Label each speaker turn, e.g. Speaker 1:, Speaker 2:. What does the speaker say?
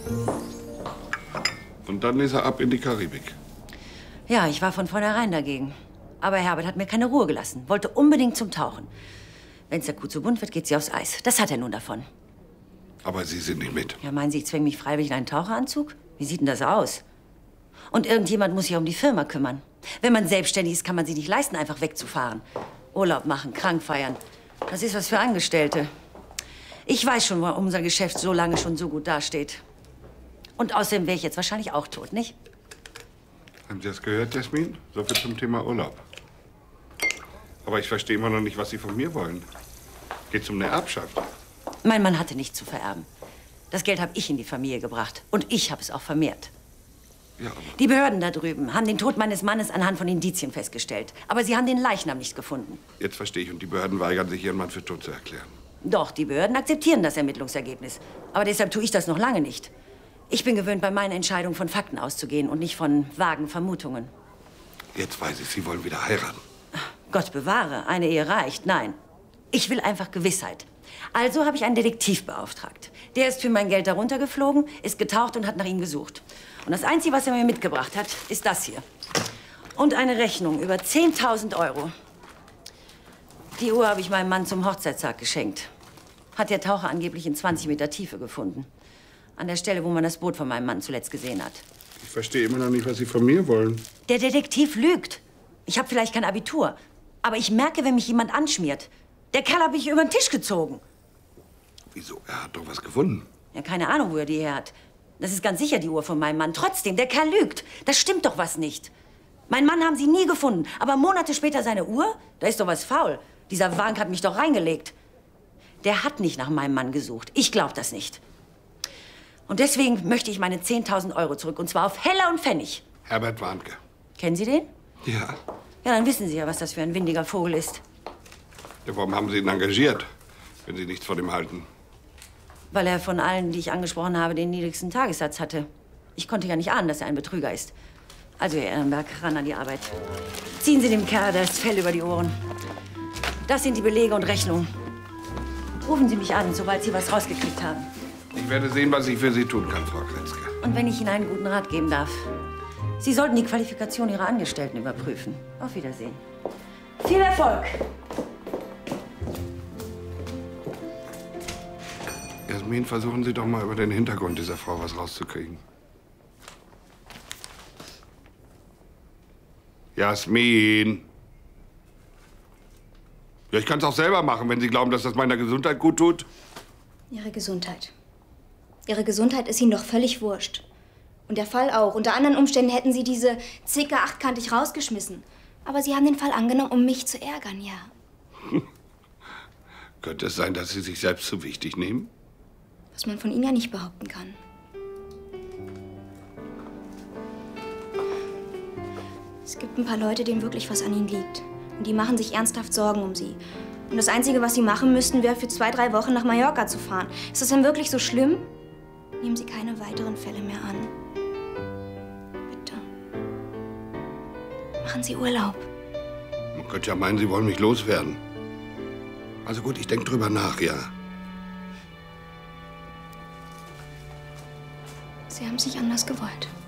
Speaker 1: Und dann ist er ab in die Karibik.
Speaker 2: Ja, ich war von vornherein dagegen. Aber Herbert hat mir keine Ruhe gelassen. Wollte unbedingt zum Tauchen. Wenn es der Kuh zu bunt wird, geht sie aufs Eis. Das hat er nun davon.
Speaker 1: Aber Sie sind nicht mit.
Speaker 2: Ja, meinen Sie, ich zwänge mich freiwillig in einen Taucheranzug? Wie sieht denn das aus? Und irgendjemand muss sich um die Firma kümmern. Wenn man selbstständig ist, kann man sich nicht leisten, einfach wegzufahren. Urlaub machen, krank feiern. Das ist was für Angestellte. Ich weiß schon, warum unser Geschäft so lange schon so gut dasteht. Und außerdem wäre ich jetzt wahrscheinlich auch tot, nicht?
Speaker 1: Haben Sie das gehört, Jasmin? So viel zum Thema Urlaub. Aber ich verstehe immer noch nicht, was Sie von mir wollen. Geht's um eine Erbschaft?
Speaker 2: Mein Mann hatte nichts zu vererben. Das Geld habe ich in die Familie gebracht. Und ich habe es auch vermehrt.
Speaker 1: Ja, aber
Speaker 2: Die Behörden da drüben haben den Tod meines Mannes anhand von Indizien festgestellt. Aber sie haben den Leichnam nicht gefunden.
Speaker 1: jetzt verstehe ich. Und die Behörden weigern sich, Ihren Mann für tot zu erklären.
Speaker 2: Doch, die Behörden akzeptieren das Ermittlungsergebnis. Aber deshalb tue ich das noch lange nicht. Ich bin gewöhnt, bei meinen Entscheidungen von Fakten auszugehen und nicht von vagen Vermutungen.
Speaker 1: Jetzt weiß ich, Sie wollen wieder heiraten.
Speaker 2: Gott bewahre, eine Ehe reicht. Nein, ich will einfach Gewissheit. Also habe ich einen Detektiv beauftragt. Der ist für mein Geld darunter geflogen, ist getaucht und hat nach ihm gesucht. Und das Einzige, was er mir mitgebracht hat, ist das hier. Und eine Rechnung über 10.000 Euro. Die Uhr habe ich meinem Mann zum Hochzeitstag geschenkt. Hat der Taucher angeblich in 20 Meter Tiefe gefunden. An der Stelle, wo man das Boot von meinem Mann zuletzt gesehen hat.
Speaker 1: Ich verstehe immer noch nicht, was Sie von mir wollen.
Speaker 2: Der Detektiv lügt. Ich habe vielleicht kein Abitur. Aber ich merke, wenn mich jemand anschmiert. Der Kerl habe ich über den Tisch gezogen.
Speaker 1: Wieso? Er hat doch was gefunden.
Speaker 2: Ja, keine Ahnung, wo er die her hat. Das ist ganz sicher die Uhr von meinem Mann. Trotzdem, der Kerl lügt. Da stimmt doch was nicht. Mein Mann haben sie nie gefunden. Aber Monate später seine Uhr? Da ist doch was faul. Dieser Wank hat mich doch reingelegt. Der hat nicht nach meinem Mann gesucht. Ich glaube das nicht. Und deswegen möchte ich meine 10.000 Euro zurück. Und zwar auf Heller und Pfennig.
Speaker 1: Herbert Warnke.
Speaker 2: Kennen Sie den?
Speaker 1: Ja.
Speaker 2: Ja, dann wissen Sie ja, was das für ein windiger Vogel ist.
Speaker 1: Ja, warum haben Sie ihn engagiert, wenn Sie nichts von ihm halten?
Speaker 2: Weil er von allen, die ich angesprochen habe, den niedrigsten Tagessatz hatte. Ich konnte ja nicht ahnen, dass er ein Betrüger ist. Also, Herr Ehrenberg, ran an die Arbeit. Ziehen Sie dem Kerl das Fell über die Ohren. Das sind die Belege und Rechnungen. Rufen Sie mich an, sobald Sie was rausgekriegt haben.
Speaker 1: Ich werde sehen, was ich für Sie tun kann, Frau Kretzke.
Speaker 2: Und wenn ich Ihnen einen guten Rat geben darf. Sie sollten die Qualifikation Ihrer Angestellten überprüfen. Auf Wiedersehen. Viel Erfolg!
Speaker 1: Jasmin, versuchen Sie doch mal über den Hintergrund dieser Frau was rauszukriegen. Jasmin! Ja, ich kann es auch selber machen, wenn Sie glauben, dass das meiner Gesundheit gut tut.
Speaker 3: Ihre Gesundheit. Ihre Gesundheit ist Ihnen doch völlig wurscht. Und der Fall auch. Unter anderen Umständen hätten Sie diese Zicke achtkantig rausgeschmissen. Aber Sie haben den Fall angenommen, um mich zu ärgern, ja.
Speaker 1: Könnte es sein, dass Sie sich selbst zu wichtig nehmen?
Speaker 3: Was man von Ihnen ja nicht behaupten kann. Es gibt ein paar Leute, denen wirklich was an Ihnen liegt. Und die machen sich ernsthaft Sorgen um Sie. Und das Einzige, was Sie machen müssten, wäre für 2, 3 Wochen nach Mallorca zu fahren. Ist das denn wirklich so schlimm? Nehmen Sie keine weiteren Fälle mehr an. Bitte. Machen Sie Urlaub.
Speaker 1: Man könnte ja meinen, Sie wollen mich loswerden. Also gut, ich denke drüber nach, ja.
Speaker 3: Sie haben es sich anders gewollt.